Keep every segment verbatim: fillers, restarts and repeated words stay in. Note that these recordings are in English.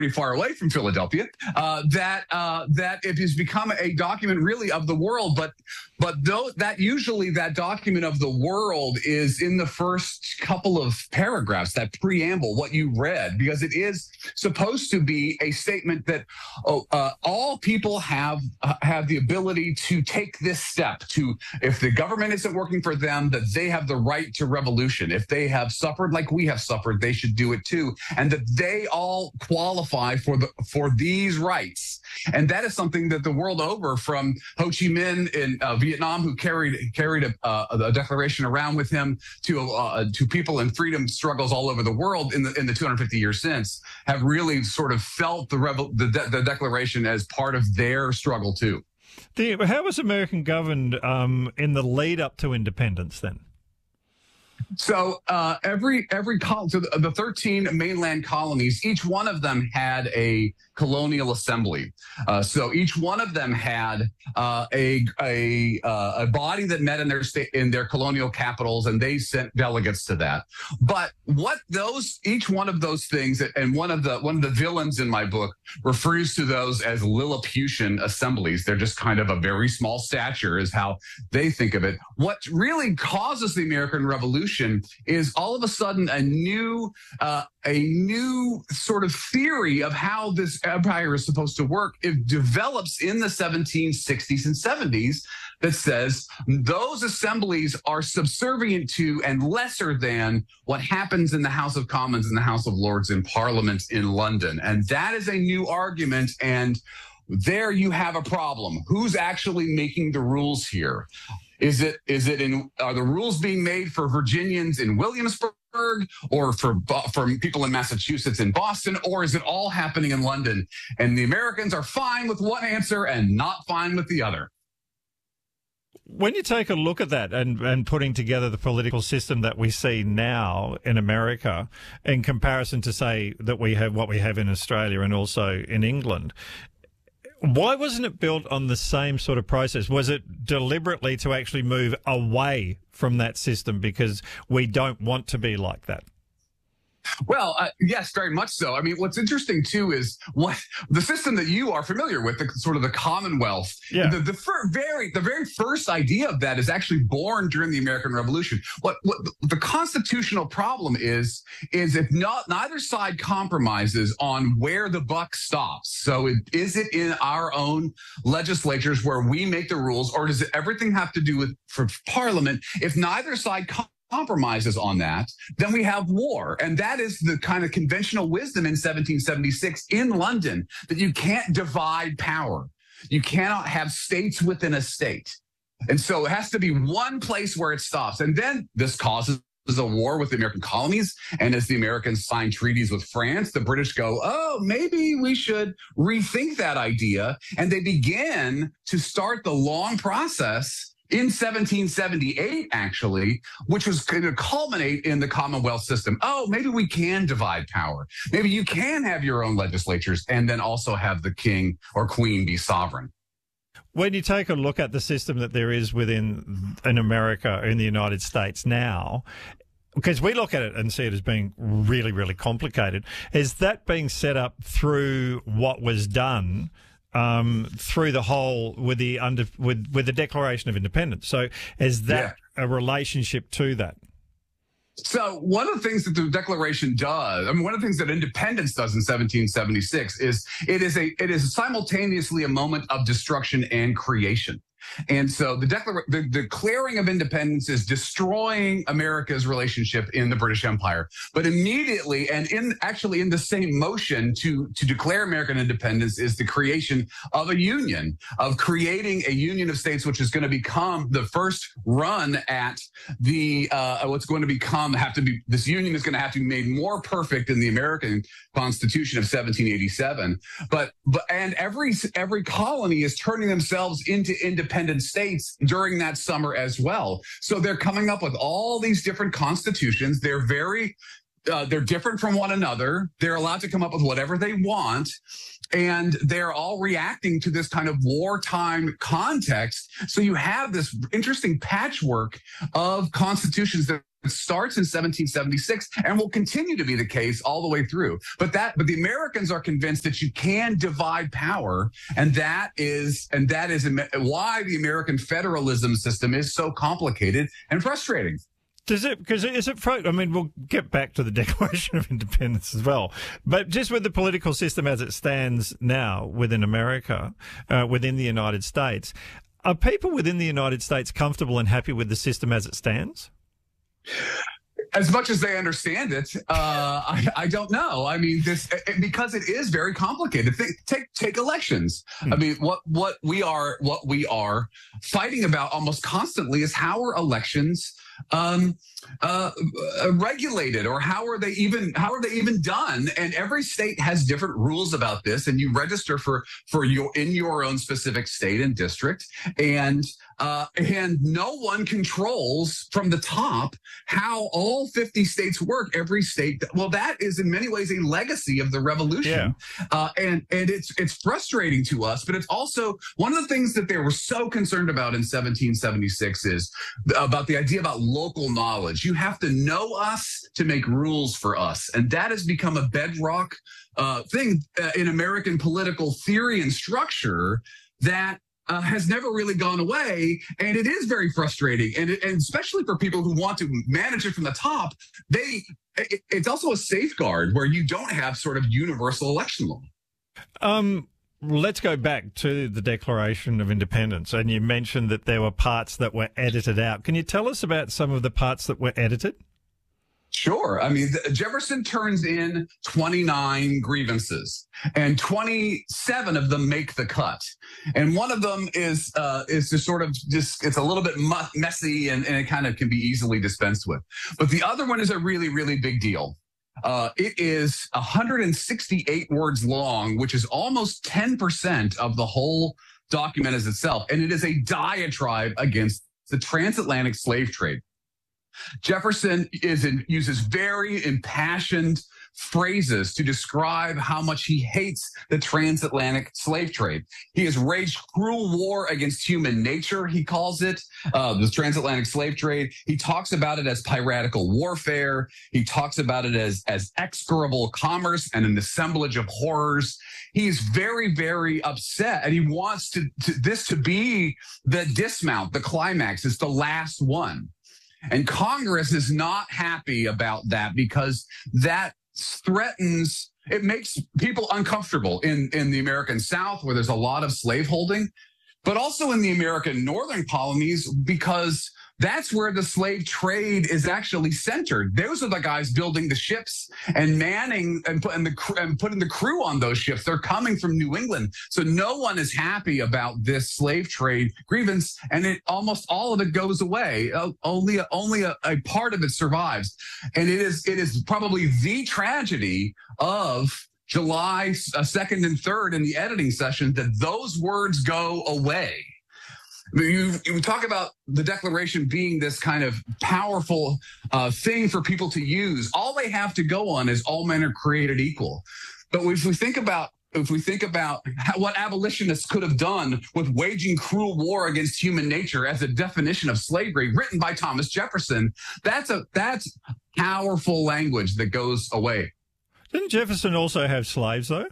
pretty far away from Philadelphia, uh, that uh, that it has become a document really of the world. But but though that usually that document of the world is in the first couple of paragraphs, that preamble, what you read, because it is supposed to be a statement that oh, uh, all people have uh, have the ability to take this step. To if the government isn't working for them, that they have the right to revolution. If they have suffered like we have suffered, they should do it too, and that they all qualify for the for these rights. And that is something that the world over, from Ho Chi Minh in uh, Vietnam, who carried carried a, uh, a declaration around with him, to uh, to people in freedom struggles all over the world in the in the two hundred fifty years since, have really sort of felt the revel- the, de- the declaration as part of their struggle too. The, how was American governed um, in the lead up to independence then? So uh, every every col- so the, the thirteen mainland colonies, each one of them had a colonial assembly. Uh, so each one of them had uh, a a uh, a body that met in their state in their colonial capitals, and they sent delegates to that. But what those each one of those things, and one of the one of the villains in my book refers to those as Lilliputian assemblies. They're just kind of a very small stature, is how they think of it. What really causes the American Revolution is all of a sudden a new uh, a new sort of theory of how this empire is supposed to work. It develops in the seventeen sixties and seventies that says those assemblies are subservient to and lesser than what happens in the House of Commons and the House of Lords in Parliament in London. And that is a new argument. And there you have a problem. Who's actually making the rules here? Is it is it in are the rules being made for Virginians in Williamsburg, or for for people in Massachusetts in Boston, or is it all happening in London? And the Americans are fine with one answer and not fine with the other. When you take a look at that and, and putting together the political system that we see now in America in comparison to, say, that we have what we have in Australia and also in England, why wasn't it built on the same sort of process? Was it deliberately to actually move away from that system because we don't want to be like that? Well, uh, yes, very much so. I mean, what's interesting, too, is what the system that you are familiar with, the sort of the Commonwealth. Yeah. The, the fir- very the very first idea of that is actually born during the American Revolution. What, what the constitutional problem is, is if not neither side compromises on where the buck stops. So it, is it in our own legislatures where we make the rules, or does it, everything have to do with for Parliament? If neither side com- compromises on that, then we have war. And that is the kind of conventional wisdom in seventeen seventy-six in London, that you can't divide power. You cannot have states within a state. And so it has to be one place where it stops. And then this causes a war with the American colonies. And as the Americans sign treaties with France, the British go, oh, maybe we should rethink that idea. And they begin to start the long process in seventeen seventy-eight, actually, which was going to culminate in the Commonwealth system. Oh, maybe we can divide power. Maybe you can have your own legislatures and then also have the king or queen be sovereign. When you take a look at the system that there is within in America, in the United States now, because we look at it and see it as being really, really complicated, is that being set up through what was done Um, through the whole with the under with with the Declaration of Independence? So is that yeah. a relationship to that? So one of the things that the Declaration does, I mean, one of the things that independence does in seventeen seventy-six is it is a it is simultaneously a moment of destruction and creation. And so the, declar- the declaring of independence is destroying America's relationship in the British Empire. But immediately, and in actually in the same motion to, to declare American independence, is the creation of a union, of creating a union of states, which is going to become the first run at the uh, what's going to become have to be this union is going to have to be made more perfect in the American Constitution of seventeen eighty-seven. But but and every every colony is turning themselves into independent states during that summer as well. So they're coming up with all these different constitutions. They're very uh, they're different from one another. They're allowed to come up with whatever they want. And they're all reacting to this kind of wartime context. So you have this interesting patchwork of constitutions that starts in seventeen seventy-six and will continue to be the case all the way through. But that, but the Americans are convinced that you can divide power, and that is, and that is why the American federalism system is so complicated and frustrating. Does it, because is it, I mean, we'll get back to the Declaration of Independence as well, but just with the political system as it stands now within America, uh, within the United States, are people within the United States comfortable and happy with the system as it stands? As much as they understand it, uh, I, I don't know. I mean, this it, because it is very complicated. Think, take take elections. Hmm. I mean, what what we are what we are fighting about almost constantly is how are elections um, uh, regulated, or how are they even how are they even done? And every state has different rules about this, and you register for for your in your own specific state and district, and uh, and no one controls from the top how all fifty states work. Every state, well, that is in many ways a legacy of the revolution, yeah. uh, and and it's it's frustrating to us, but it's also one of the things that they were so concerned about in seventeen seventy-six is about the idea about local knowledge. You have to know us to make rules for us. And that has become a bedrock uh, thing uh, in American political theory and structure that uh, has never really gone away. And it is very frustrating. And, it, and especially for people who want to manage it from the top, they it, it's also a safeguard where you don't have sort of universal election law. Um. Let's go back to the Declaration of Independence. And you mentioned that there were parts that were edited out. Can you tell us about some of the parts that were edited? Sure. I mean, Jefferson turns in twenty-nine grievances, and twenty-seven of them make the cut. And one of them is uh, is just sort of just, it's a little bit mu- messy and, and it kind of can be easily dispensed with. But the other one is a really, really big deal. Uh, it is one hundred sixty-eight words long, which is almost ten percent of the whole document as itself. And it is a diatribe against the transatlantic slave trade. Jefferson is in, uses very impassioned phrases to describe how much he hates the transatlantic slave trade. He has waged cruel war against human nature, he calls it, uh, the transatlantic slave trade. He talks about it as piratical warfare. He talks about it as, as execrable commerce and an assemblage of horrors. He's very, very upset, and he wants to, to this to be the dismount, the climax. It's the last one. And Congress is not happy about that because that threatens, it makes people uncomfortable in, in the American South, where there's a lot of slaveholding, but also in the American northern colonies, because that's where the slave trade is actually centered. Those are the guys building the ships and manning and putting the, and putting the crew on those ships. They're coming from New England. So no one is happy about this slave trade grievance, and it almost all of it goes away. Uh, only a, only a, a part of it survives. And it is it is probably the tragedy of July second and third in the editing session that those words go away. You, you talk about the Declaration being this kind of powerful uh, thing for people to use. All they have to go on is all men are created equal. But if we think about if we think about how, what abolitionists could have done with waging cruel war against human nature as a definition of slavery, written by Thomas Jefferson, that's a that's powerful language that goes away. Didn't Jefferson also have slaves, though?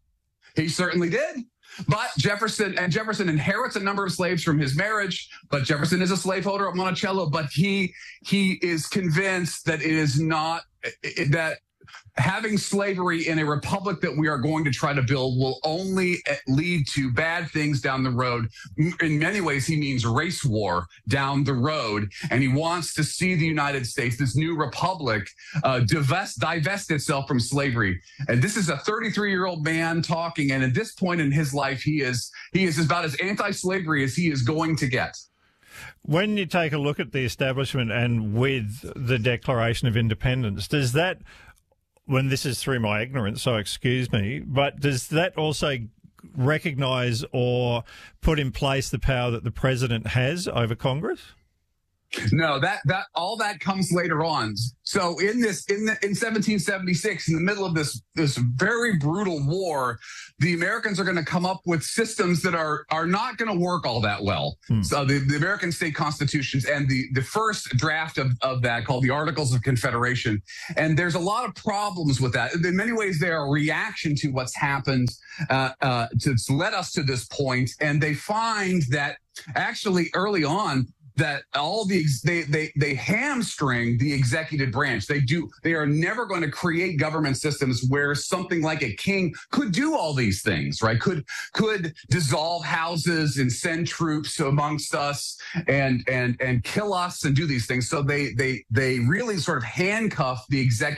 He certainly did. But Jefferson and Jefferson inherits a number of slaves from his marriage, but Jefferson is a slaveholder at Monticello, but he he is convinced that it is not that having slavery in a republic that we are going to try to build will only lead to bad things down the road. In many ways, he means race war down the road. And he wants to see the United States, this new republic, uh, divest, divest itself from slavery. And this is a thirty-three-year-old man talking. And at this point in his life, he is he is about as anti-slavery as he is going to get. When you take a look at the establishment and with the Declaration of Independence, does that, when this is through my ignorance, so excuse me, but does that also recognise or put in place the power that the president has over Congress? No, that that all that comes later on. So in this in the, in seventeen seventy-six, in the middle of this this very brutal war, the Americans are going to come up with systems that are are not going to work all that well. Hmm. So the, the American state constitutions and the the first draft of, of that, called the Articles of Confederation, and there's a lot of problems with that. In many ways, they are a reaction to what's happened uh, uh, to led us to this point, and they find that actually early on, that all the they they they hamstring the executive branch. They do. They are never going to create government systems where something like a king could do all these things, right? Could could dissolve houses and send troops amongst us and and and kill us and do these things. So they they they really sort of handcuff the executive